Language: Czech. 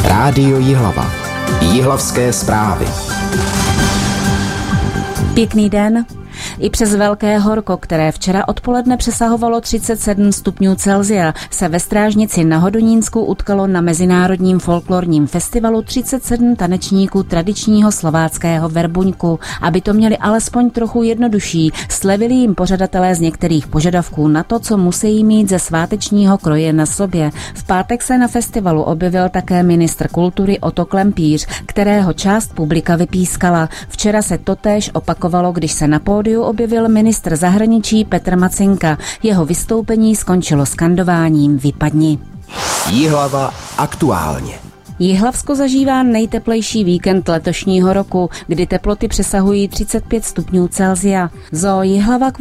Rádio Jihlava. Jihlavské zprávy. Pěkný den. I přes velké horko, které včera odpoledne přesahovalo 37 stupňů Celsia, se ve Strážnici na Hodonínsku utkalo na Mezinárodním folklorním festivalu 37 tanečníků tradičního slováckého verbuňku. Aby to měli alespoň trochu jednodušší, slevili jim pořadatelé z některých požadavků na to, co musí mít ze svátečního kroje na sobě. V pátek se na festivalu objevil také ministr kultury Oto Klempíř, kterého část publika vypískala. Včera se totéž opakovalo, když se na pódiu objevil ministr zahraničí Petr Macinka. Jeho vystoupení skončilo skandováním Vypadni. Jihlava aktuálně. Jihlavsko zažívá nejteplejší víkend letošního roku, kdy teploty přesahují 35 stupňů Celsia. Zoo Jihlava